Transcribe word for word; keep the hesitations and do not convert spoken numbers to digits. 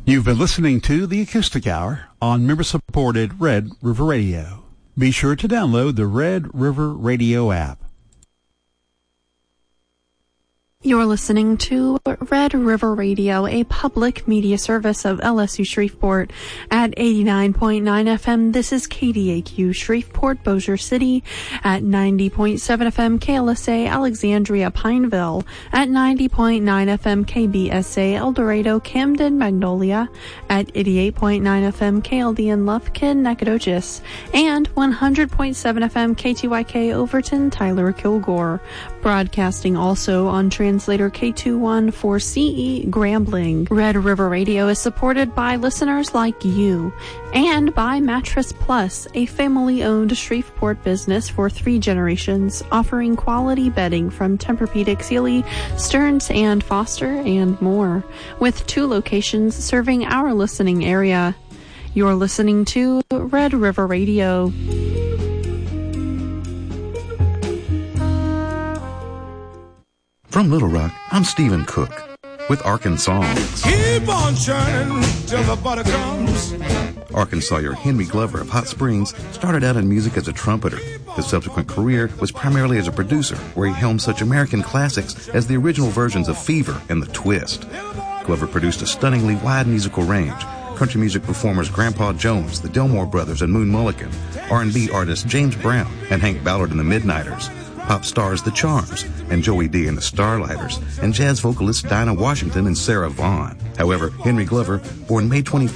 You've been listening to the Acoustic Hour on member-supported Red River Radio. Be sure to download the Red River Radio app. You're listening to Red River Radio, a public media service of L S U Shreveport at eighty-nine point nine F M. This is K D A Q Shreveport, Bossier City at ninety point seven F M, K L S A Alexandria Pineville at ninety point nine F M, K B S A El Dorado Camden Magnolia at eighty-eight point nine F M, K L D N Lufkin Nacogdoches, and one hundred point seven F M, K T Y K Overton Tyler Kilgore. Broadcasting also on translator K two one four C E Grambling. Red River Radio is supported by listeners like you and by Mattress Plus, a family-owned Shreveport business for three generations, offering quality bedding from Tempur-Pedic, Sealy, Stearns, and Foster, and more, with two locations serving our listening area. You're listening to Red River Radio. From Little Rock, I'm Stephen Cook with Arkansas. Keep on churning till the butter comes. Arkansas Henry Glover of Hot Springs started out in music as a trumpeter. His subsequent career was primarily as a producer, where he helmed such American classics as the original versions of Fever and The Twist. Glover produced a stunningly wide musical range. Country music performers Grandpa Jones, the Delmore Brothers, and Moon Mullican, R and B artists James Brown and Hank Ballard and the Midnighters, pop stars The Charms and Joey D and the Starlighters, and jazz vocalists Dinah Washington and Sarah Vaughan. However, Henry Glover, born May twenty-first,